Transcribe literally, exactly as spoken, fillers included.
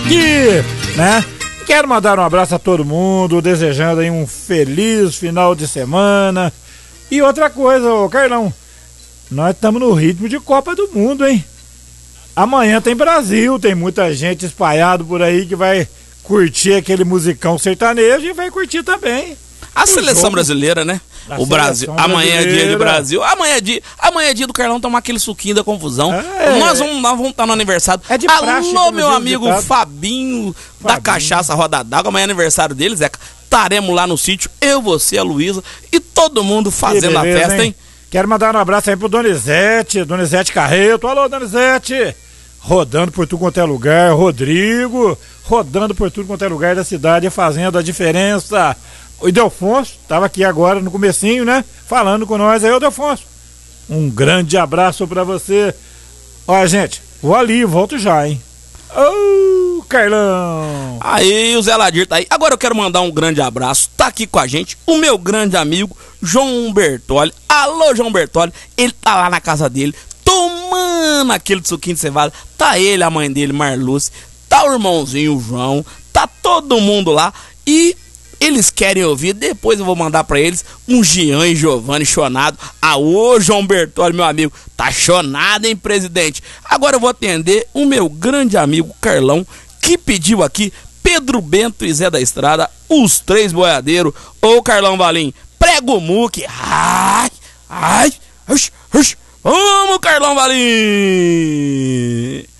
aqui, né? Quero mandar um abraço a todo mundo, desejando aí um feliz final de semana. E outra coisa, ô Carlão, nós estamos no ritmo de Copa do Mundo, hein? Amanhã tem Brasil, tem muita gente espalhada por aí que vai curtir aquele musicão sertanejo e vai curtir também a seleção jogo brasileira, né? Da o Brasil. Amanhã é dia de Brasil. Amanhã é dia, amanhã é dia do Carlão tomar aquele suquinho da confusão. É. Nós vamos nós vamos estar no aniversário. É de Alô, praxe, meu amigo Fabinho, Fabinho da Cachaça Roda d'Água. Amanhã é aniversário deles, Zeca. Estaremos lá no sítio, eu, você, a Luísa e todo mundo fazendo beleza, a festa, hein? hein? Quero mandar um abraço aí pro Donizete, Donizete Carreto. Alô, Donizete! Rodando por tudo quanto é lugar. Rodrigo, rodando por tudo quanto é lugar da cidade, fazendo a diferença. O Delfonso, tava aqui agora no comecinho, né? Falando com nós aí, ô Delfonso. Um grande abraço pra você. Olha, gente, vou ali, volto já, hein? Ô, oh, Carlão! Aí, o Zé Ladir tá aí. Agora eu quero mandar um grande abraço. Tá aqui com a gente o meu grande amigo, João Bertoli. Alô, João Bertoli. Ele tá lá na casa dele, tomando aquele suquinho de cevada. Tá ele, a mãe dele, Marluce. Tá o irmãozinho, o João. Tá todo mundo lá. E eles querem ouvir, depois eu vou mandar pra eles um Jean e Giovanni chonado. Ah, ô João Bertoli, meu amigo, tá chonado, hein, presidente? Agora eu vou atender o meu grande amigo Carlão, que pediu aqui Pedro Bento e Zé da Estrada, os três boiadeiros. Ô Carlão Valim, prega o muque. Ai, ai, ush, ush. Vamos, Carlão Valim!